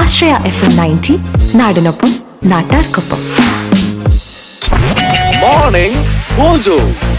ആശ്രയ FM 90 നാടിനൊപ്പം നാട്ടാർക്കൊപ്പം. Morning mojo.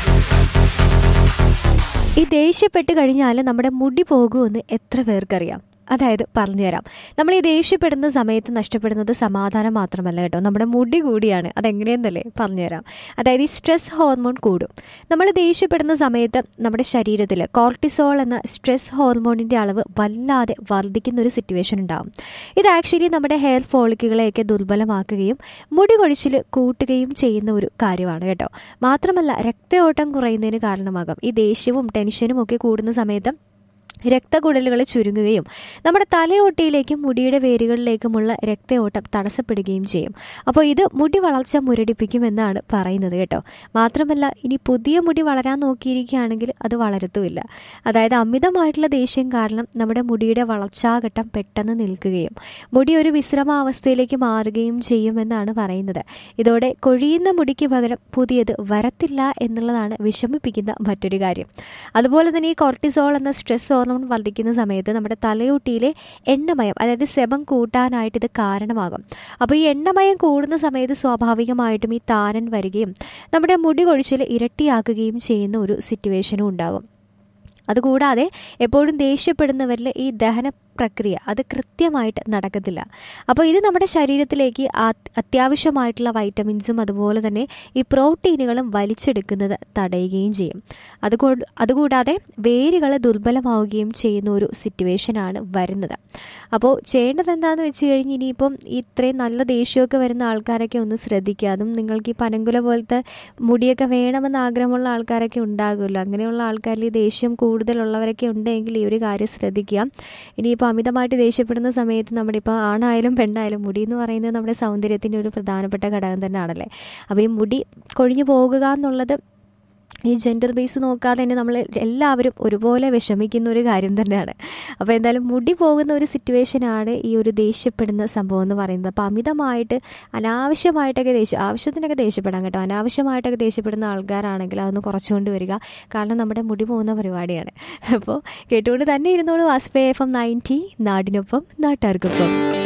ഈ ദേഷ്യപ്പെട്ട് കഴിഞ്ഞാൽ നമ്മുടെ മുടി പോകുമെന്ന് എത്ര പേർക്കറിയാം? അതായത് പറഞ്ഞുതരാം. നമ്മൾ ഈ ദേഷ്യപ്പെടുന്ന സമയത്ത് നഷ്ടപ്പെടുന്നത് സമാധാനം മാത്രമല്ല കേട്ടോ, നമ്മുടെ മുടി കൂടിയാണ്. അതെങ്ങനെയെന്നല്ലേ പറഞ്ഞുതരാം. അതായത് ഈ സ്ട്രെസ് ഹോർമോൺ കൂടും. നമ്മൾ ദേഷ്യപ്പെടുന്ന സമയത്ത് നമ്മുടെ ശരീരത്തിൽ കോർട്ടിസോൾ എന്ന സ്ട്രെസ് ഹോർമോണിൻ്റെ അളവ് വല്ലാതെ വർദ്ധിക്കുന്ന ഒരു സിറ്റുവേഷൻ ഉണ്ടാകും. ഇത് ആക്ച്വലി നമ്മുടെ ഹെയർ ഫോളിക്കുകളെയൊക്കെ ദുർബലമാക്കുകയും മുടി കൊഴിച്ചിൽ കൂട്ടുകയും ചെയ്യുന്ന ഒരു കാര്യമാണ് കേട്ടോ. മാത്രമല്ല രക്തയോട്ടം കുറയുന്നതിന് കാരണമാകും. ഈ ദേഷ്യവും ടെൻഷനും ഒക്കെ കൂടുന്ന സമയത്ത് രക്തക്കുഴലുകൾ ചുരുങ്ങുകയും നമ്മുടെ തലയോട്ടിയിലേക്കും മുടിയുടെ വേരുകളിലേക്കുമുള്ള രക്തയോട്ടം തടസ്സപ്പെടുകയും ചെയ്യും. അപ്പോൾ ഇത് മുടി വളർച്ച മുരടിപ്പിക്കുമെന്നാണ് പറയുന്നത് കേട്ടോ. മാത്രമല്ല ഇനി പുതിയ മുടി വളരാൻ നോക്കിയിരിക്കുകയാണെങ്കിൽ അത് വളരത്തുമില്ല. അതായത് അമിതമായിട്ടുള്ള ദേഷ്യം കാരണം നമ്മുടെ മുടിയുടെ വളർച്ചാഘട്ടം പെട്ടെന്ന് നിൽക്കുകയും മുടി ഒരു വിശ്രമാവസ്ഥയിലേക്ക് മാറുകയും ചെയ്യുമെന്നാണ് പറയുന്നത്. ഇതോടെ കൊഴിയുന്ന മുടിക്ക് പകരം പുതിയത് വരത്തില്ല എന്നുള്ളതാണ് വിഷമിപ്പിക്കുന്ന മറ്റൊരു കാര്യം. അതുപോലെ തന്നെ ഈ കോർട്ടിസോൾ എന്ന സ്ട്രെസ് ഹോർമോൺ വർദ്ധിക്കുന്ന സമയത്ത് നമ്മുടെ തലയോട്ടിയിലെ എണ്ണമയം, അതായത് സെബം കൂട്ടാനായിട്ട് ഇത് കാരണമാകും. അപ്പോൾ ഈ എണ്ണമയം കൂടുന്ന സമയത്ത് സ്വാഭാവികമായിട്ടും ഈ താരൻ വരികയും നമ്മുടെ മുടി കൊഴിച്ചിൽ ഇരട്ടിയാക്കുകയും ചെയ്യുന്ന ഒരു സിറ്റുവേഷനും ഉണ്ടാകും. അതുകൂടാതെ എപ്പോഴും ദേഷ്യപ്പെടുന്നവരിൽ ഈ ദഹന പ്രക്രിയ അത് കൃത്യമായിട്ട് നടക്കത്തില്ല. അപ്പോൾ ഇത് നമ്മുടെ ശരീരത്തിലേക്ക് അത്യാവശ്യമായിട്ടുള്ള വൈറ്റമിൻസും അതുപോലെ തന്നെ ഈ പ്രോട്ടീനുകളും വലിച്ചെടുക്കുന്നത് തടയുകയും ചെയ്യും. അതുകൂടാതെ വേരുകൾ ദുർബലമാവുകയും ചെയ്യുന്ന ഒരു സിറ്റുവേഷനാണ് വരുന്നത്. അപ്പോൾ ചെയ്യേണ്ടത് എന്താണെന്ന് വെച്ച് കഴിഞ്ഞ് ഇനിയിപ്പം ഇത്രയും നല്ല ദേഷ്യമൊക്കെ വരുന്ന ആൾക്കാരൊക്കെ ഒന്ന് ശ്രദ്ധിക്കുക. അതും നിങ്ങൾക്ക് ഈ പനങ്കുല പോലത്തെ മുടിയൊക്കെ വേണമെന്ന് ആഗ്രഹമുള്ള ആൾക്കാരൊക്കെ ഉണ്ടാകുമല്ലോ. അങ്ങനെയുള്ള ആൾക്കാരിൽ ഈ ദേഷ്യം കൂടുതലുള്ളവരൊക്കെ ഉണ്ടെങ്കിൽ ഈ ഒരു കാര്യം ശ്രദ്ധിക്കുക. ഇനിയിപ്പോൾ അമിതമായിട്ട് ദേഷ്യപ്പെടുന്ന സമയത്ത് നമ്മുടെ ഇപ്പോൾ ആണായാലും പെണ്ണായാലും മുടി എന്ന് പറയുന്നത് നമ്മുടെ സൗന്ദര്യത്തിൻ്റെ ഒരു പ്രധാനപ്പെട്ട ഘടകം തന്നെയാണല്ലേ. അപ്പോൾ ഈ മുടി കൊഴിഞ്ഞു പോകുക എന്നുള്ളത് ഈ ജെൻഡർ ബേസ് നോക്കാതെ തന്നെ നമ്മൾ എല്ലാവരും ഒരുപോലെ വിഷമിക്കുന്ന ഒരു കാര്യം തന്നെയാണ്. അപ്പോൾ എന്തായാലും മുടി പോകുന്ന ഒരു സിറ്റുവേഷനാണ് ഈ ഒരു ദേഷ്യപ്പെടുന്ന സംഭവം എന്ന് പറയുന്നത്. അപ്പോൾ അമിതമായിട്ട് അനാവശ്യമായിട്ടൊക്കെ ആവശ്യത്തിനൊക്കെ ദേഷ്യപ്പെടാൻ കേട്ടോ. അനാവശ്യമായിട്ടൊക്കെ ദേഷ്യപ്പെടുന്ന ആൾക്കാരാണെങ്കിൽ അതൊന്ന് കുറച്ചുകൊണ്ട് വരിക. കാരണം നമ്മുടെ മുടി പോകുന്ന പരിപാടിയാണ്. അപ്പോൾ കേട്ടുകൊണ്ട് തന്നെ ഇരുന്നോളൂ. ആശ്രയ FM 90 നാടിനൊപ്പം നാട്ടാർക്കൊപ്പം.